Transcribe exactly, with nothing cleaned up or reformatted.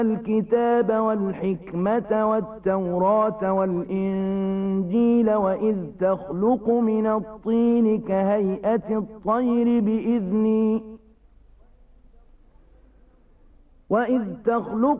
الكتاب والحكمة والتوراة والإنجيل وإذ تخلق من الطين كهيئة الطير بإذني وإذ تخلق